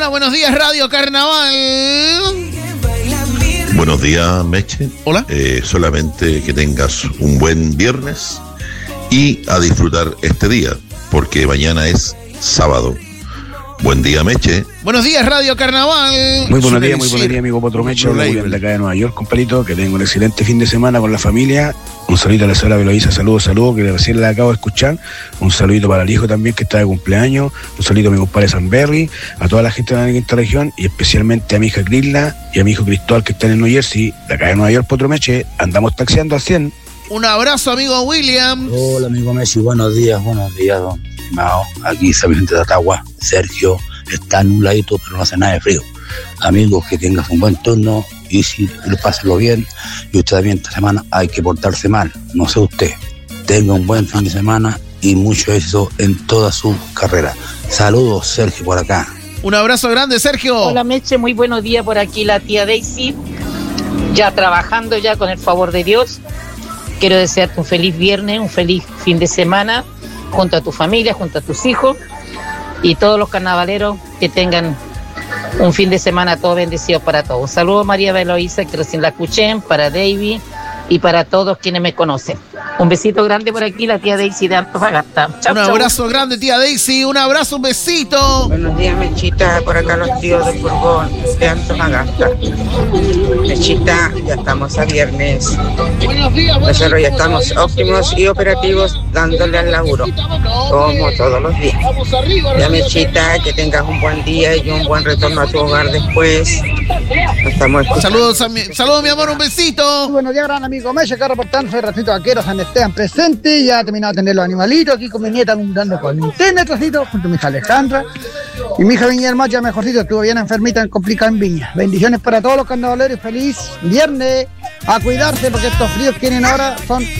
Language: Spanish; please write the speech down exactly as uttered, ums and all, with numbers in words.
Hola, buenos días, Radio Carnaval. Buenos días, Meche. Hola. Eh, solamente que tengas un buen viernes y a disfrutar este día, porque mañana es sábado. Buen día, Meche. Buenos días, Radio Carnaval. Muy buenos días, muy buenos días, amigo Potro Meche. Hola, de acá de Nueva York, compadrito. Que tengo un excelente fin de semana con la familia. Un saludito a la señora Veloiza, saludos, saludos, que recién la acabo de escuchar. Un saludito para el hijo también, que está de cumpleaños. Un saludito a mi compadre Sanberry, a toda la gente de la quinta región y especialmente a mi hija Crisla y a mi hijo Cristóbal, que están en New Jersey. De acá de Nueva York, Potro Meche. Andamos taxiando al cien. Un abrazo, amigo William. Hola, amigo Messi, buenos días, buenos días, don estimado. Aquí Sabino de Atagua, Sergio, está en un ladito, pero no hace nada de frío. Amigos, que tengas un buen turno y si lo pásenlo bien. Y usted también esta semana hay que portarse mal, no sé usted. Tenga un buen fin de semana y mucho éxito en toda su carrera. Saludos, Sergio, por acá. Un abrazo grande, Sergio. Hola, Meche, muy buenos días por aquí, la tía Daisy. Ya trabajando ya con el favor de Dios. Quiero desearte un feliz viernes, un feliz fin de semana, junto a tu familia, junto a tus hijos y todos los carnavaleros que tengan un fin de semana todo bendecido para todos. Un saludo a María Veloiza, que recién la escuché, para David y para todos quienes me conocen. Un besito grande por aquí, la tía Daisy de Antofagasta. Chau, un abrazo chau. grande, tía Daisy. Un abrazo, un besito. Buenos días, Mechita. Por acá los tíos del furgón de Antofagasta. Mechita, ya estamos a viernes. Nosotros ya estamos óptimos y operativos dándole al laburo, como todos los días. Ya, Mechita, que tengas un buen día y un buen retorno a tu hogar después. Estamos saludos, a mi, saludos, mi amor, un besito. Buenos días, gran amigo Meche, acá reportando, soy Racito Vaquero, San Esteban presente. Ya he terminado de tener los animalitos aquí con mi nieta, dando con Nintendo Racito, junto a mi hija Alejandra. Y mi hija Viña Hermosa, ya mejorcito, estuvo bien enfermita, complicada en Viña. Bendiciones para todos los carnavaleros, feliz viernes. A cuidarse porque estos fríos que vienen ahora son